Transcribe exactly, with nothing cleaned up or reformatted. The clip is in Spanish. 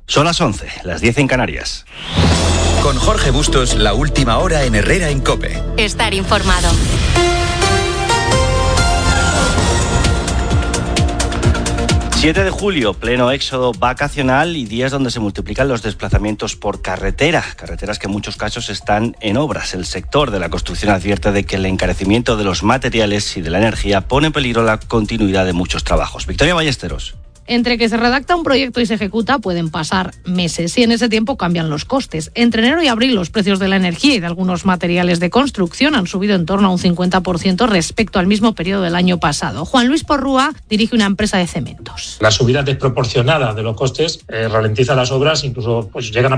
Son las once, las diez en Canarias. Con Jorge Bustos, la última hora en Herrera en COPE. Estar informado. siete de julio, pleno éxodo vacacional y días donde se multiplican los desplazamientos por carretera, carreteras que en muchos casos están en obras. El sector de la construcción advierte de que el encarecimiento de los materiales y de la energía pone en peligro la continuidad de muchos trabajos. Victoria Ballesteros. Entre que se redacta un proyecto y se ejecuta pueden pasar meses y en ese tiempo cambian los costes. Entre enero y abril los precios de la energía y de algunos materiales de construcción han subido en torno a un cincuenta por ciento respecto al mismo periodo del año pasado. Juan Luis Porrúa dirige una empresa de cementos. La subida desproporcionada de los costes eh, ralentiza las obras, incluso pues llegan a